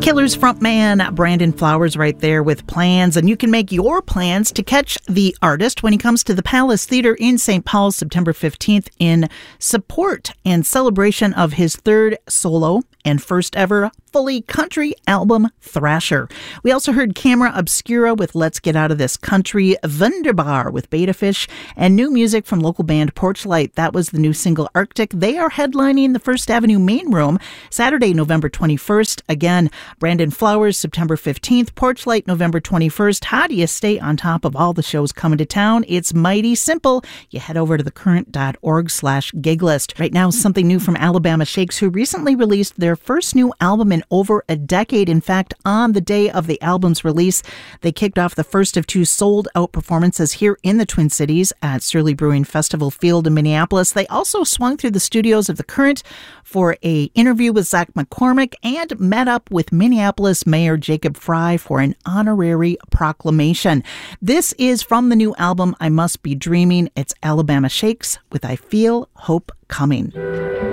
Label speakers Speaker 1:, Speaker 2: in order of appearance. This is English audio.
Speaker 1: Killers frontman Brandon Flowers right there with plans, and you can make your plans to catch the artist when he comes to the Palace Theater in St. Paul September 15th in support and celebration of his third solo and first ever fully country album, Thrasher. We also heard Camera Obscura with Let's Get Out of This Country, Wunderbar with Beta Fish, and new music from local band Porchlight. That was the new single Arctic. They are headlining the First Avenue Main Room Saturday, November 21st. Again, Brandon Flowers, September 15th, Porchlight, November 21st. How do you stay on top of all the shows coming to town? It's mighty simple. You head over to thecurrent.org/gig list. Right now, something new from Alabama Shakes, who recently released their first new album in over a decade. In fact, on the day of the album's release, they kicked off the first of two sold-out performances here in the Twin Cities at Surly Brewing Festival Field in Minneapolis. They also swung through the studios of The Current for an interview with Zach McCormick and met up with Minneapolis Mayor Jacob Fry for an honorary proclamation. This is from the new album, I Must Be Dreaming. It's Alabama Shakes with I Feel Hope Coming.